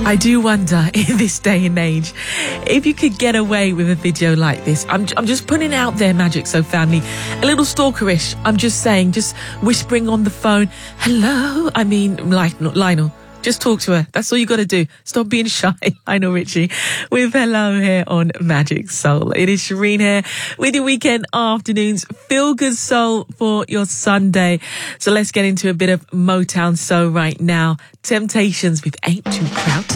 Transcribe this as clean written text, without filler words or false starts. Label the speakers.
Speaker 1: I do wonder in this day and age if you could get away with a video like this. I'm just putting it out there, Magic Soul family. A little stalkerish. I'm just saying, just whispering on the phone. Hello? I mean, Lionel. Just talk to her. That's all you got to do. Stop being shy. Lionel Richie with Hello here on Magic Soul. It is Shireen here with your weekend afternoons. Feel good soul for your Sunday. So let's get into a bit of Motown soul right now. Temptations with Ain't Too Proud to